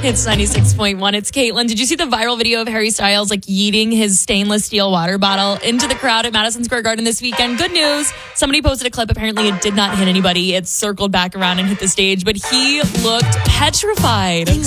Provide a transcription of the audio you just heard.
It's 96.1. It's Caitlin. Did you see the viral video of Harry Styles yeeting his stainless steel water bottle into the crowd at Madison Square Garden this weekend? Good news. Somebody posted a clip. Apparently it did not hit anybody. It circled back around and hit the stage, but he looked petrified.